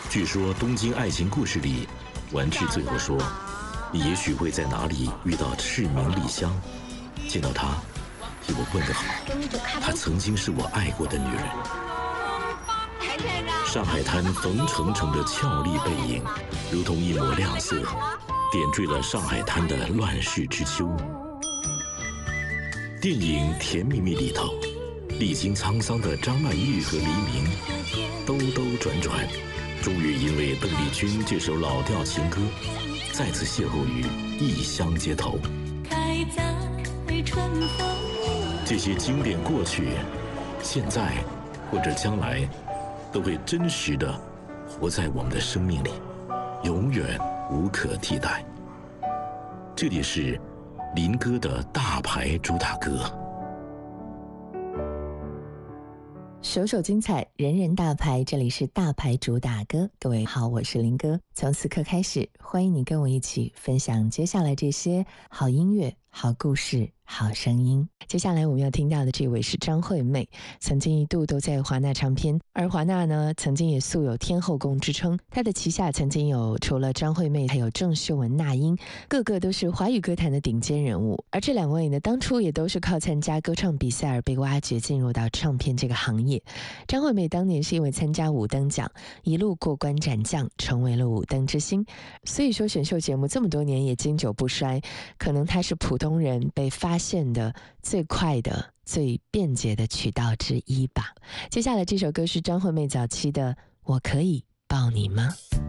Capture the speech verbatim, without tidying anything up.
据说《东京爱情故事》里，完治最后说，你也许会在哪里遇到赤名莉香，见到她替我问个好，她曾经是我爱过的女人。上海滩冯程程的俏丽背影，如同一抹亮色，点缀了上海滩的乱世之秋。电影《甜蜜蜜》里头，历经沧桑的张曼玉和黎明，兜兜转转，终于因为邓丽君这首老调情歌，再次邂逅于异乡街头。开在春风。这些经典过去、现在或者将来，都会真实的活在我们的生命里，永远无可替代。这里是林哥的大牌主打歌。 首首精彩，人人大牌，这里是大牌主打歌。各位好，我是林哥。从此刻开始，欢迎你跟我一起分享接下来这些好音乐、好故事、好声音。接下来我们要听到的这位是张惠妹，曾经一度都在华纳唱片，而华纳呢，曾经也素有天后宫之称。她的旗下曾经有除了张惠妹，还有郑秀文、那英，个个都是华语歌坛的顶尖人物。而这两位呢，当初也都是靠参加歌唱比赛而被挖掘进入到唱片这个行业。张惠妹当年是因为参加五灯奖，一路过关斩将，成为了五灯之星。所以说选秀节目这么多年也经久不衰，可能她是普通人被发现的最快的、最便捷的渠道之一吧。接下来这首歌是张惠妹早期的《我可以抱你吗》。